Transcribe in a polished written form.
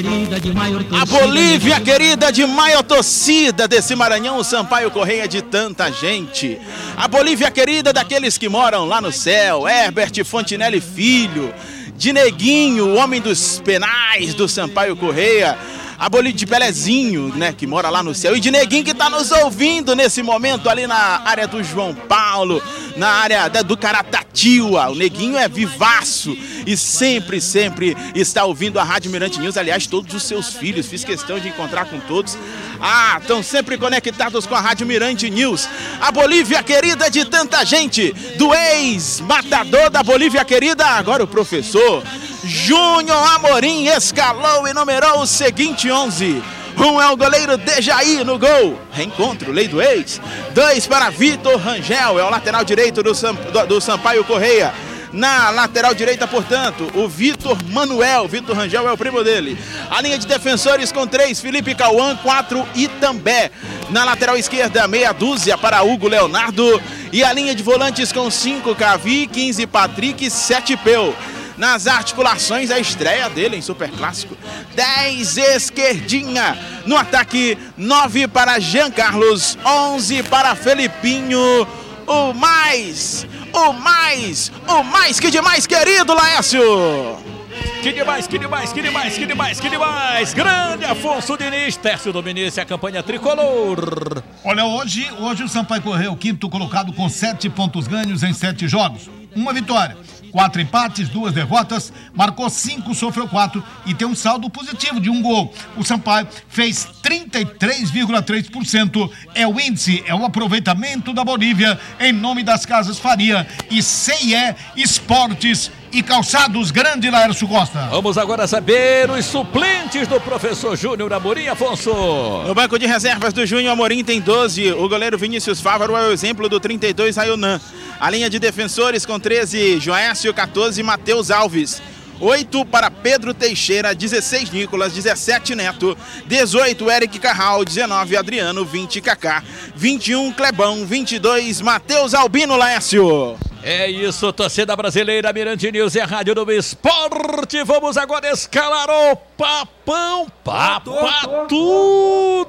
A Bolívia querida de maior torcida desse Maranhão, o Sampaio Correia de tanta gente. A Bolívia querida daqueles que moram lá no céu, Herbert Fontinelli Filho, de Neguinho, o homem dos penais do Sampaio Correia. A Bolívia de Pelezinho, né, que mora lá no céu, e de Neguinho que está nos ouvindo nesse momento ali na área do João Paulo, na área do Caratativa. O Neguinho é vivaço e sempre está ouvindo a Rádio Mirante News. Aliás, todos os seus filhos, fiz questão de encontrar com todos. Estão sempre conectados com a Rádio Mirante News. A Bolívia querida de tanta gente, do ex-matador da Bolívia querida, agora o professor Júnior Amorim escalou e numerou o seguinte 11. 1 é o goleiro Dejaí no gol. Reencontro, lei do ex. 2 para Vitor Rangel, é o lateral direito do Sampaio Correia. Na lateral direita, portanto, o Vitor Manuel. Vitor Rangel é o primo dele. A linha de defensores com 3, Felipe Cauã, 4, Itambé. Na lateral esquerda, meia dúzia para Hugo Leonardo. E a linha de volantes com 5, Cavi, 15, Patrick, 7, Peu. Nas articulações, a estreia dele em Superclássico. 10, esquerdinha. No ataque, 9 para Jean Carlos, 11 para Felipinho. O mais que demais, querido Laércio. Que demais. Grande Afonso Diniz, Tércio Dominici, a campanha tricolor. Olha, hoje o Sampaio Correia, o quinto colocado com 7 pontos ganhos em 7 jogos. Uma vitória, 4 empates, 2 derrotas, marcou 5, sofreu 4 e tem um saldo positivo de 1 gol. O Sampaio fez 33,3%. É o índice, é o aproveitamento da Bolívia em nome das Casas Faria e CIE Esportes e Calçados. Grande Laércio Costa. Vamos agora saber os suplentes do professor Júnior Amorim, Afonso. No banco de reservas do Júnior Amorim tem 12. O goleiro Vinícius Fávaro é o exemplo do 32, Raionan. A linha de defensores com 13, Joécio, 14, Matheus Alves. 8 para Pedro Teixeira, 16 Nicolas, 17 Neto, 18 Eric Carral, 19 Adriano, 20 Kaká, 21 Clebão, 22 Matheus Albino, Laércio. É isso, torcida brasileira, Mirante News e a Rádio do Esporte. Vamos agora escalar o papão, tudo.